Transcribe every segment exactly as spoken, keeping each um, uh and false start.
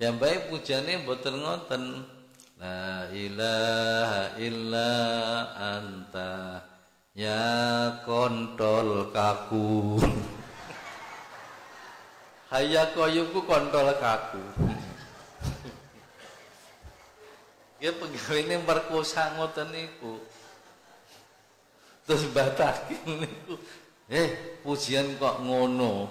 Piyambake pujane mboten ngoten. La ilaha illa anta ya kontol kaku. Haya koyuku kontol kaku. Ya pegawene merkosa ngoten niku. Terus batake niku. Eh, pujian kok ngono.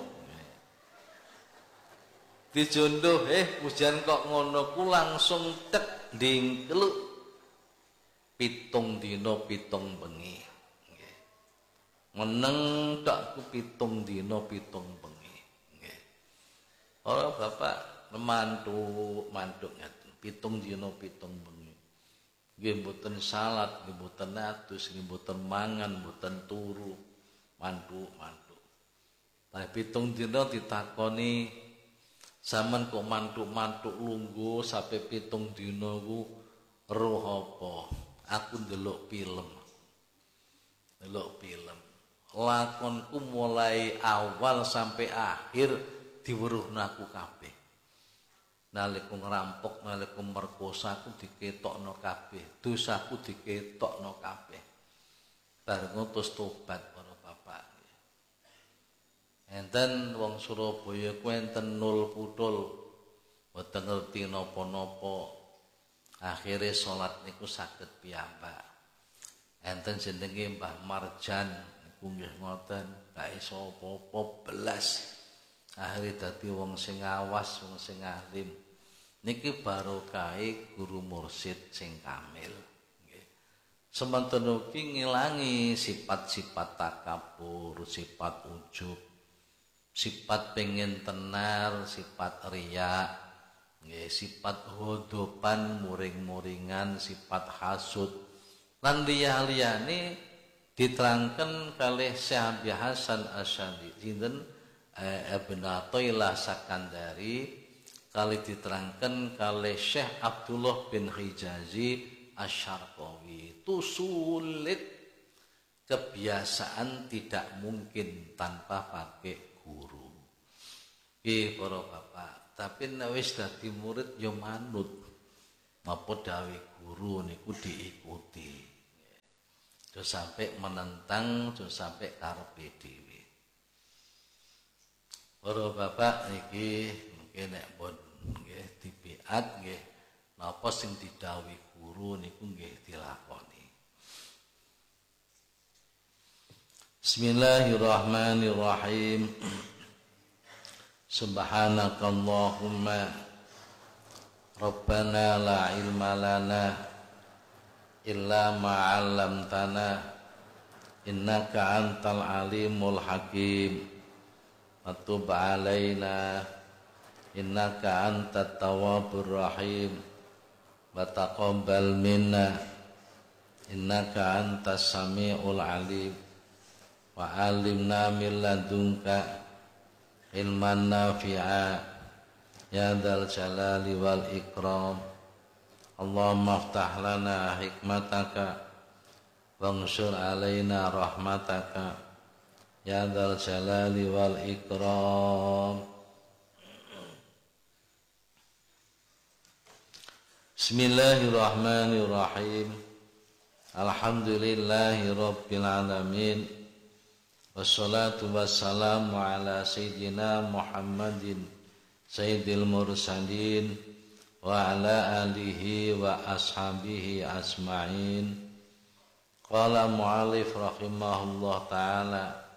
Dijondo, eh pujian kok ngono ku langsung tek dingkeluk. Pitung dina pitung bengi. Nggih. Meneng tok ku pitung dina pitung bengi. Nggih. Ora Bapak mantu mantuk ngaten. Pitung dina pitung bengi. Nggih mboten salat, nggih mboten atus, nggih mboten mangan, mboten turu. Mantuk-mantuk. Tapi pitung dina ditakoni sampean kok mantuk-mantuk lungguh sampai pitung dina ku roh apa? Aku ndelok film. Ndelok film. Lakonku mulai awal sampai akhir diweruhna aku kabeh. Nalika ngerampok, nalika merkosa aku diketokno kabeh, dosaku diketokno kabeh. Bar ngutus tobat para bapak. Enten wong Surabaya ku enten nul putul, mboten ngerti napa-napa. Akhire salat niku saged piyambak. Enten jenenge Mbah Marjan niku nggih ngoten, gak iso apa-apa belas. Akhire dadi wong sing awas, wong sing alim. Niki barokahe guru mursyid sing kamil. Nggih. Semanten ugi ngilangi sifat-sifat takabur, sifat ujub, sifat pengen tenar, sifat riya, nggih, sifat hodopan, muring-muringan, sifat hasud. Lan liya-liyane diterangkan kalih Syekh Abi Hasan Asy'ari dinten Ibnu Athaillah Sakandari kali diterangkan kalih Syekh Abdullah bin Hijazi Asy-Syarqawi. Itu sulit, kebiasaan tidak mungkin tanpa pakai guru. Nggih para bapak, tapi nek wis dadi murid ya manut. Napa dawuh guru niku diikuti. Aja sampai menentang, aja sampai karepe dhewe. Para bapak niki mungkin nek pun nggih dibiat nggih napa sing didhawuhi guru niku nggih dilakoni. Bismillahirrahmanirrahim. Subhanakallahumma Rabbana la ilma lana illa ma 'allamtana innaka antal alimul hakim. Wa tub 'alaina innaka antat tawwabur rahim. Wa taqabbal minna innaka antas samiul alim. Wa 'allimna min ladunka ilman nafi'a ya dzal jalali wal ikram. Allahumma aftah lana hikmataka wansur alaina rahmataka ya dzal jalali wal ikram. Bismillahirrahmanirrahim. Alhamdulillahi rabbil alamin. Wassalatu wassalamu ala sayyidina Muhammadin sayyidil mursalin wa ala alihi wa ashabihi asma'in. Qala mu'alif rahimahullah ta'ala